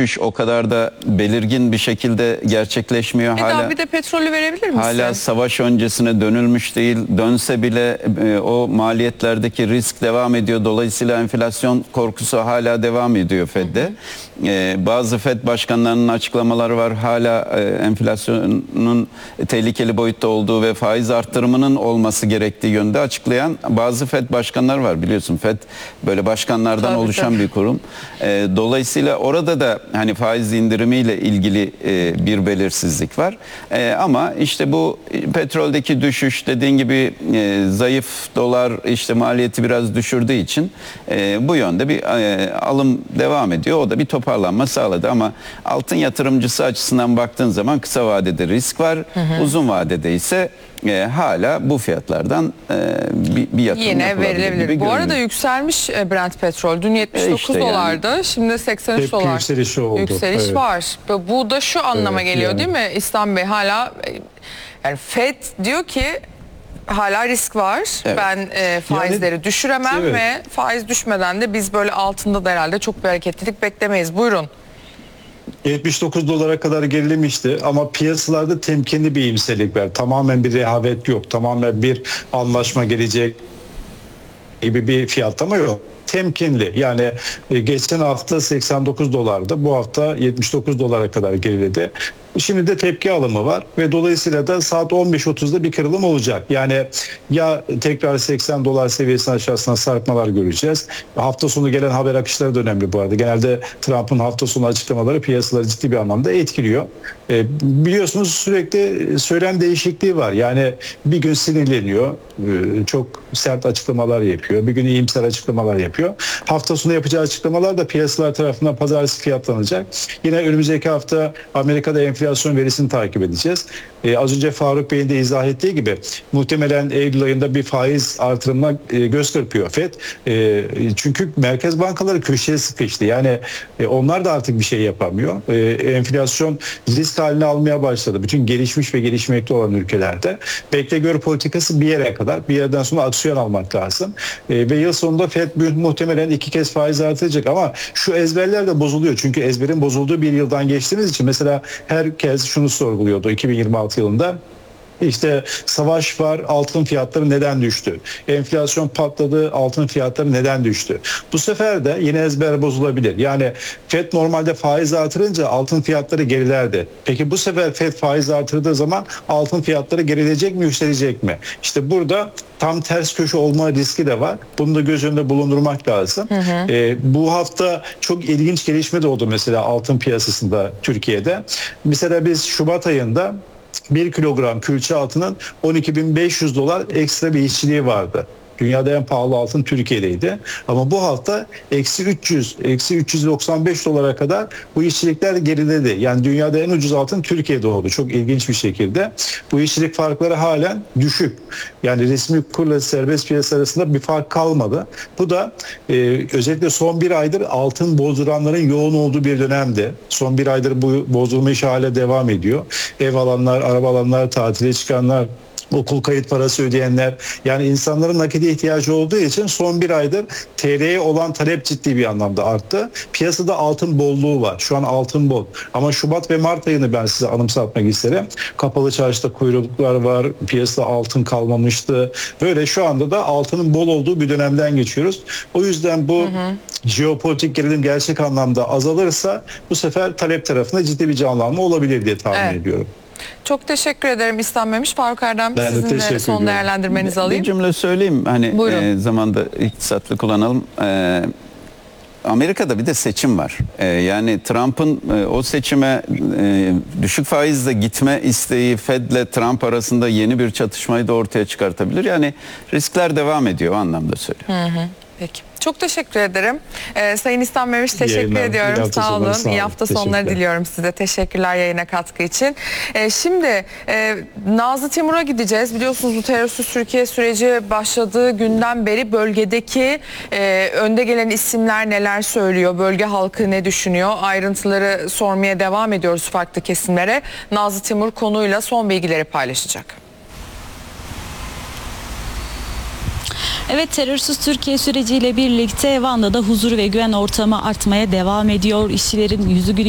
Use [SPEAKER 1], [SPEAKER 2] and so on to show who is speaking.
[SPEAKER 1] düşüş o kadar da belirgin bir şekilde gerçekleşmiyor.
[SPEAKER 2] Eda, bir de petrolü verebilir misin?
[SPEAKER 1] Hala savaş öncesine dönülmüş değil. Dönse bile o maliyetlerdeki risk devam ediyor. Dolayısıyla enflasyon korkusu hala devam ediyor Fed'de. Bazı Fed başkanlarının açıklamaları var. Hala enflasyonun tehlikeli boyutta olduğu ve faiz arttırımının olması gerektiği yönde açıklayan bazı Fed başkanlar var. Biliyorsun Fed böyle başkanlardan oluşan bir kurum. Dolayısıyla orada da hani faiz indirimiyle ilgili bir belirsizlik var. Ama işte bu petroldeki düşüş, dediğin gibi zayıf dolar işte maliyeti biraz düşürdüğü için bu yönde bir alım devam ediyor. O da bir toparlanma sağladı ama altın yatırımcısı açısından baktığın zaman kısa vadede risk var. Uzun vadede ise hala bu fiyatlardan bir yatırım
[SPEAKER 2] yine verilebilir. Bu arada yükselmiş Brent petrol. Dün 79 işte dolardı. Yani. Şimdi 83 dolar.
[SPEAKER 3] Yükselişi oldu.
[SPEAKER 2] Yükseliş var. Bu da şu anlama geliyor yani. Değil mi İslam Bey? Hala yani Fed diyor ki hala risk var. Evet. Ben faizleri yani, düşüremem ve faiz düşmeden de biz böyle altında da herhalde çok bir hareketlilik beklemeyiz. Buyurun.
[SPEAKER 3] 79 dolara kadar gerilemişti ama piyasalarda temkinli bir iyimserlik var. Tamamen bir rehavet yok. Tamamen bir anlaşma gelecek gibi bir fiyatlama yok. Temkinli. Yani geçen hafta 89 dolardı. Bu hafta 79 dolara kadar geriledi. Şimdi de tepki alımı var ve dolayısıyla da saat 15.30'da bir kırılım olacak. Yani ya tekrar 80 dolar seviyesinin aşağısına sarkmalar göreceğiz. Hafta sonu gelen haber akışları da önemli bu arada. Genelde Trump'ın hafta sonu açıklamaları piyasaları ciddi bir anlamda etkiliyor. Biliyorsunuz sürekli söylem değişikliği var. Yani bir gün sinirleniyor, çok sert açıklamalar yapıyor. Bir gün iyimser açıklamalar yapıyor. Hafta sonu yapacağı açıklamalar da piyasalar tarafından pazartesi fiyatlanacak. Yine önümüzdeki hafta Amerika'da enflasyon verisini takip edeceğiz. Az önce Faruk Bey'in de izah ettiği gibi muhtemelen Eylül ayında bir faiz artırımına göz kırpıyor FED. Çünkü merkez bankaları köşeye sıkıştı. Yani onlar da artık bir şey yapamıyor. Enflasyon risk haline almaya başladı. Bütün gelişmiş ve gelişmekte olan ülkelerde. Bekle gör politikası bir yere kadar. Bir yerden sonra aksiyon almak lazım. Ve yıl sonunda FED muhtemelen 2 kez faiz artıracak ama şu ezberler de bozuluyor. Çünkü ezberin bozulduğu bir yıldan geçtiğimiz için mesela herkes şunu sorguluyordu 2026 yılında. İşte savaş var, altın fiyatları neden düştü? Enflasyon patladı, altın fiyatları neden düştü? Bu sefer de yine ezber bozulabilir. Yani FED normalde faiz artırınca altın fiyatları gerilerdi. Peki bu sefer FED faiz artırdığı zaman altın fiyatları gerileyecek mi, yükselecek mi? İşte burada tam ters köşe olma riski de var. Bunu da göz önünde bulundurmak lazım. Bu hafta çok ilginç gelişme de oldu mesela altın piyasasında Türkiye'de. Mesela biz Şubat ayında 1 kilogram külçe altının 12.500 dolar ekstra bir işçiliği vardı. Dünyada en pahalı altın Türkiye'deydi. Ama bu hafta -395 dolara kadar bu işçilikler geriledi. Yani dünyada en ucuz altın Türkiye'de oldu. Çok ilginç bir şekilde. Bu işçilik farkları halen düşük. Yani resmi kurla serbest piyasa arasında bir fark kalmadı. Bu da özellikle son bir aydır altın bozduranların yoğun olduğu bir dönemde. Son bir aydır bu bozdurma işi hala devam ediyor. Ev alanlar, araba alanlar, tatile çıkanlar, okul kayıt parası ödeyenler, yani insanların nakide ihtiyacı olduğu için son bir aydır TL'ye olan talep ciddi bir anlamda arttı. Piyasada altın bolluğu var. Şu an altın bol. Ama Şubat ve Mart ayını ben size anımsatmak isterim. Kapalı çarşıda kuyruklar var. Piyasada altın kalmamıştı. Böyle şu anda da altının bol olduğu bir dönemden geçiyoruz. O yüzden bu jeopolitik gerilim gerçek anlamda azalırsa bu sefer talep tarafında ciddi bir canlanma olabilir diye tahmin ediyorum.
[SPEAKER 2] Çok teşekkür ederim İslam Memiş. Faruk Erdem, sizin de son değerlendirmenizi alayım.
[SPEAKER 1] Bir cümle söyleyeyim. Hani zamanda iktisatlı kullanalım. Amerika'da bir de seçim var. Yani Trump'ın o seçime düşük faizle gitme isteği Fed'le Trump arasında yeni bir çatışmayı da ortaya çıkartabilir. Yani riskler devam ediyor, o anlamda söylüyorum.
[SPEAKER 2] Peki. Çok teşekkür ederim. Sayın İslam Memiş, teşekkür ediyorum. Sağ olun. İyi hafta sonları diliyorum size. Teşekkürler yayına katkı için. Şimdi Nazlı Timur'a gideceğiz. Biliyorsunuz bu terörsüz Türkiye süreci başladığı günden beri bölgedeki önde gelen isimler neler söylüyor? Bölge halkı ne düşünüyor? Ayrıntıları sormaya devam ediyoruz farklı kesimlere. Nazlı Timur konuyla son bilgileri paylaşacak.
[SPEAKER 4] Evet, terörsüz Türkiye süreciyle birlikte Van'da da huzur ve güven ortamı artmaya devam ediyor. İşçilerin yüzü gülüyor.